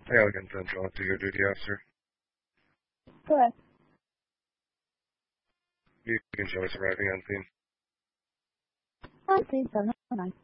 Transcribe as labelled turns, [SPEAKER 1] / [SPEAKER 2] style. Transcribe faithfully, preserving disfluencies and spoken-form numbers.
[SPEAKER 1] Hey, Allegan Central, to your duty officer.
[SPEAKER 2] Correct.
[SPEAKER 1] You can show us arriving on scene.
[SPEAKER 2] On scene seven oh nine.